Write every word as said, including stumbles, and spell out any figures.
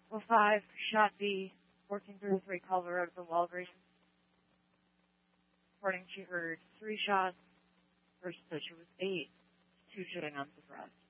Well, five, shot B, fourteen thirty-three Colorado from Walgreens. Reporting she heard three shots. First that she was eight, two shooting unsuppressed.